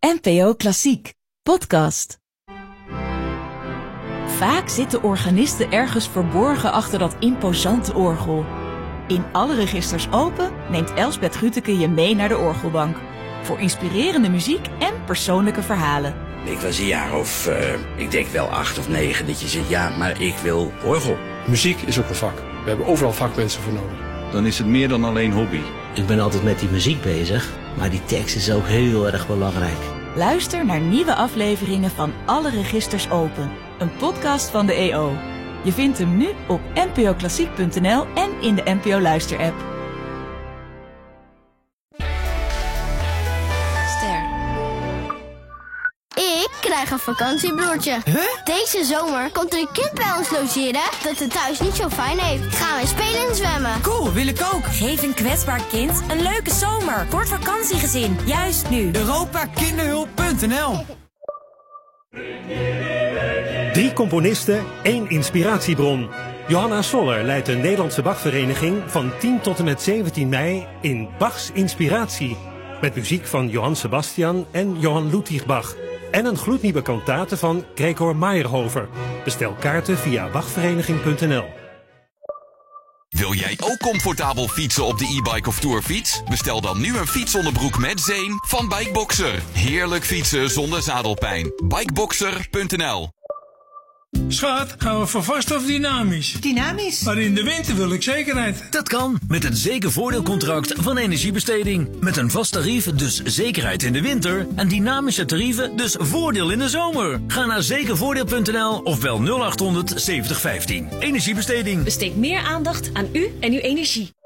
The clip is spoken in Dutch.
NPO Klassiek podcast. Vaak zitten organisten ergens verborgen achter dat imposante orgel. In Alle Registers Open neemt Elsbeth Grütke je mee naar de orgelbank. Voor inspirerende muziek en persoonlijke verhalen. Ik was een jaar of, ik denk wel 8 of 9, dat je zegt, ja, maar ik wil orgel. Muziek is ook een vak. We hebben overal vakmensen voor nodig. Dan is het meer dan alleen hobby. Ik ben altijd met die muziek bezig, maar die tekst is ook heel erg belangrijk. Luister naar nieuwe afleveringen van Alle Registers Open. Een podcast van de EO. Je vindt hem nu op npoklassiek.nl en in de NPO Luister-app. Ik krijg een vakantiebroertje. Huh? Deze zomer komt er een kind bij ons logeren dat het thuis niet zo fijn heeft. Gaan we spelen en zwemmen. Cool, wil ik ook. Geef een kwetsbaar kind een leuke zomer. Kort vakantiegezin, juist nu. Europakinderhulp.nl 3 componisten, 1 inspiratiebron. Johanna Soller leidt de Nederlandse Bachvereniging van 10 tot en met 17 mei in Bachs Inspiratie. Met muziek van Johann Sebastian en Johann Ludwig Bach. En een gloednieuwe kantate van Gregor Meyerhofer. Bestel kaarten via bachvereniging.nl. Wil jij ook comfortabel fietsen op de e-bike of tourfiets? Bestel dan nu een fietsonderbroek met zeem van Bikeboxer. Heerlijk fietsen zonder zadelpijn. Bikeboxer.nl. Schat, gaan we voor vast of dynamisch? Dynamisch? Maar in de winter wil ik zekerheid. Dat kan met het zekervoordeelcontract van Energiebesteding. Met een vast tarief, dus zekerheid in de winter. En dynamische tarieven, dus voordeel in de zomer. Ga naar zekervoordeel.nl of bel 0800 7015. Energiebesteding. Besteed meer aandacht aan u en uw energie.